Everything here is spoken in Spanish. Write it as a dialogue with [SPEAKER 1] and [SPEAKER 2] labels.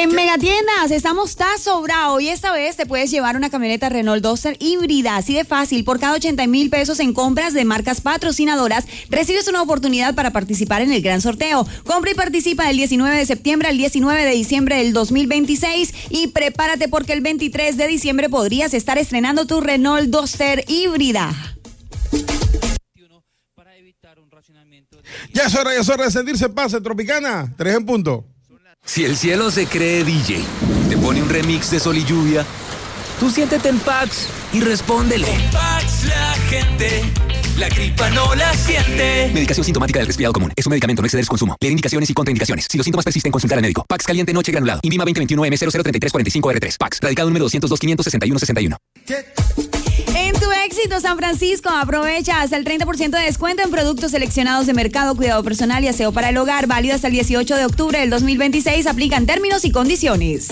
[SPEAKER 1] En Megatiendas estamos tan sobrados y esta vez te puedes llevar una camioneta Renault Duster híbrida, así de fácil. Por cada 80,000 pesos en compras de marcas patrocinadoras, recibes una oportunidad para participar en el gran sorteo. Compra y participa del 19 de septiembre al 19 de diciembre del 2026 y prepárate porque el 23 de diciembre podrías estar estrenando tu Renault Duster híbrida.
[SPEAKER 2] Ya es hora de sentirse en paz en Tropicana, 3 en punto.
[SPEAKER 3] Si el cielo se cree DJ, te pone un remix de Sol y Lluvia, tú siéntete en Pax y respóndele.
[SPEAKER 4] Con Pax la gente, la gripa no la siente.
[SPEAKER 3] Medicación sintomática del resfriado común. Es un medicamento, no exceder su consumo. Leer indicaciones y contraindicaciones. Si los síntomas persisten, consultar al médico. Pax caliente noche granulado. INVIMA 2021M003345R3. Pax. Radicado número 202-561-61.
[SPEAKER 1] En tu éxito, San Francisco, aprovecha hasta el 30% de descuento en productos seleccionados de mercado, cuidado personal y aseo para el hogar. Válido hasta el 18 de octubre del 2026. Aplican términos y condiciones.